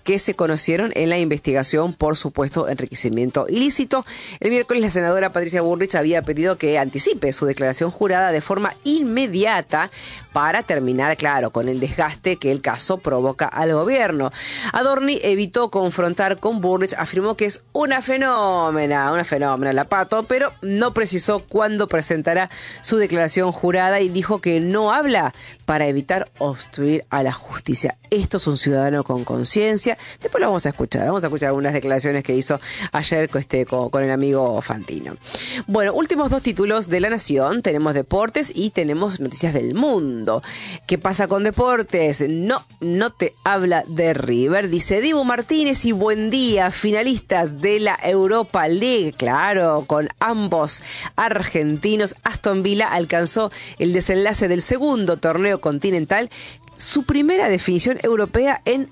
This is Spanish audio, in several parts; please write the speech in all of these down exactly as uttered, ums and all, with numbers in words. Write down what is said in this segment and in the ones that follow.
que se conocieron en la investigación por supuesto enriquecimiento ilícito. El miércoles la senadora Patricia Bullrich había pedido que anticipe su declaración jurada de forma inmediata para terminar, claro, con el desgaste que el caso provoca al gobierno. Adorni evitó confrontar con Bullrich, afirmó que es una fenómena, una fenómena la Pato, pero no precisó cuándo presentará su declaración jurada y dijo que no habla para evitar obstruir a la justicia. Esto es un ciudadano con conciencia. Después lo vamos a escuchar, vamos a escuchar algunas declaraciones que hizo ayer con, este, con, con el amigo Fantino. Bueno, últimos dos títulos de La Nación, tenemos deportes y tenemos noticias del mundo. ¿Qué pasa con deportes? No, no te habla de River, dice Dibu Martínez y Buendía, finalistas de la Europa League, claro, con ambos argentinos. Aston Villa alcanzó el desenlace del segundo torneo continental, su primera definición europea en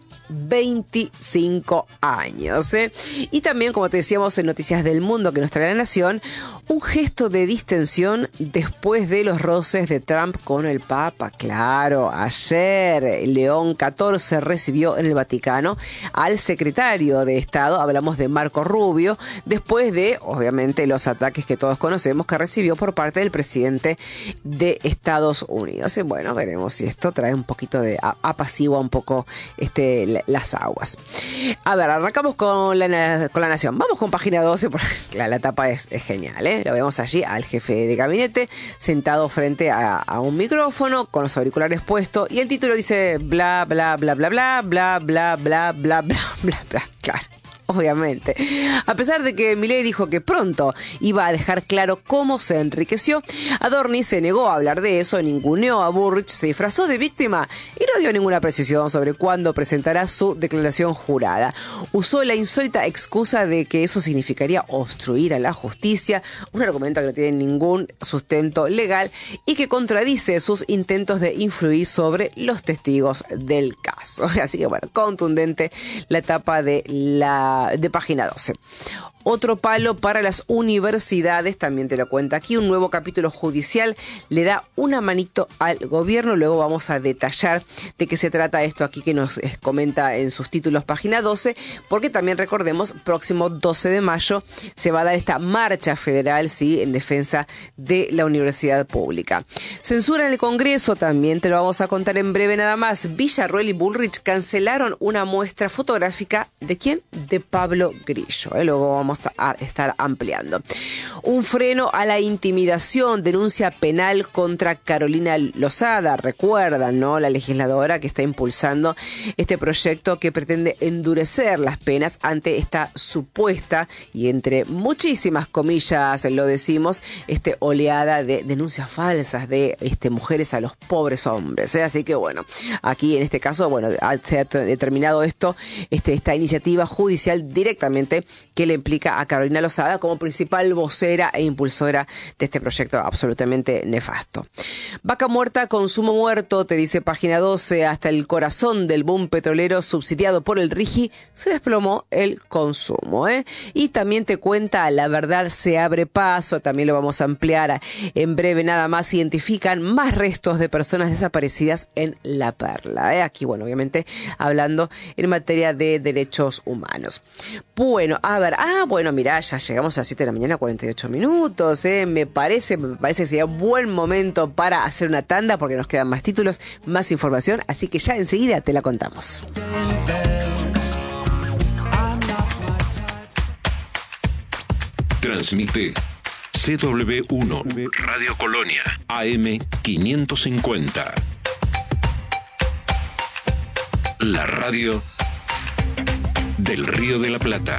veinticinco años. ¿eh? Y también, como te decíamos en Noticias del Mundo que nos trae La Nación, un gesto de distensión después de los roces de Trump con el Papa. Claro, ayer León catorce recibió en el Vaticano al secretario de Estado, hablamos de Marco Rubio, después de, obviamente, los ataques que todos conocemos que recibió por parte del presidente de Estados Unidos. Y bueno, veremos si esto trae un poquito de apacigua un poco este las aguas. A ver, arrancamos con la, con la Nación. Vamos con página doce, porque la, la tapa es, es genial, ¿eh? Lo vemos allí al jefe de gabinete sentado frente a, a un micrófono con los auriculares puestos y el título dice bla, bla, bla, bla, bla, bla, bla, bla, bla, bla, bla, bla, claro. Obviamente. A pesar de que Milei dijo que pronto iba a dejar claro cómo se enriqueció, Adorni se negó a hablar de eso, ninguneó a Bullrich, se disfrazó de víctima y no dio ninguna precisión sobre cuándo presentará su declaración jurada. Usó la insólita excusa de que eso significaría obstruir a la justicia, un argumento que no tiene ningún sustento legal y que contradice sus intentos de influir sobre los testigos del caso. Así que bueno, contundente la etapa de la de página doce. Otro palo para las universidades, también te lo cuenta aquí, un nuevo capítulo judicial le da una manito al gobierno, luego vamos a detallar de qué se trata esto aquí que nos comenta en sus títulos página doce, porque también recordemos, próximo doce de mayo se va a dar esta marcha federal, sí, en defensa de la universidad pública. Censura en el Congreso, también te lo vamos a contar en breve nada más. Villarroel y Bullrich cancelaron una muestra fotográfica, ¿de quién? De Pablo Grillo, ¿eh? Luego vamos a estar ampliando. Un freno a la intimidación, denuncia penal contra Carolina Lozada. Recuerdan, ¿no? La legisladora que está impulsando este proyecto que pretende endurecer las penas ante esta supuesta, y entre muchísimas comillas lo decimos, este oleada de denuncias falsas de este, mujeres a los pobres hombres. ¿eh? Así que bueno, aquí en este caso, bueno, se ha determinado esto, este, esta iniciativa judicial directamente que le implica a Carolina Lozada como principal vocera e impulsora de este proyecto absolutamente nefasto. Vaca muerta, consumo muerto, te dice página doce, hasta el corazón del boom petrolero subsidiado por el RIGI se desplomó el consumo. ¿eh? Y también te cuenta, la verdad se abre paso, también lo vamos a ampliar en breve nada más, identifican más restos de personas desaparecidas en La Perla. ¿eh? Aquí, bueno, obviamente hablando en materia de derechos humanos. Bueno, a ver, ah, bueno, mirá, ya llegamos a las siete de la mañana, cuarenta y ocho minutos, ¿eh? me parece, me parece que sería buen momento para hacer una tanda porque nos quedan más títulos, más información, así que ya enseguida te la contamos. Transmite C W uno, Radio Colonia, A M quinientos cincuenta. La radio del Río de la Plata.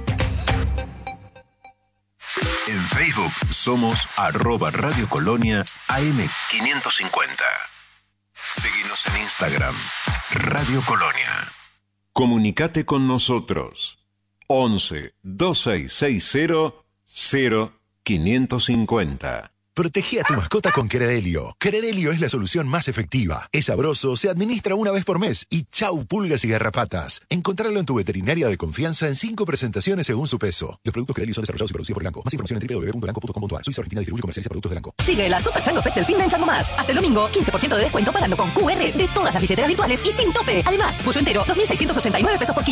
En Facebook somos arroba Radio Colonia A M quinientos cincuenta. Seguinos en Instagram, Radio Colonia. Comunicate con nosotros. once, veintiséis sesenta, cero, quinientos cincuenta. Protegí a tu mascota con Credelio. Credelio es la solución más efectiva. Es sabroso, se administra una vez por mes y chau pulgas y garrapatas. Encontrarlo en tu veterinaria de confianza en cinco presentaciones según su peso. Los productos Credelio son desarrollados y producidos por Elanco. Más información en w w w punto elanco punto com punto a r. Suiza Argentina distribuye y comercializa productos de Elanco. Sigue la Super Chango Fest del fin de en Chango Más. Hasta el domingo, quince por ciento de descuento pagando con Q R de todas las billeteras virtuales y sin tope. Además, pollo entero, dos mil seiscientos ochenta y nueve pesos por kilo.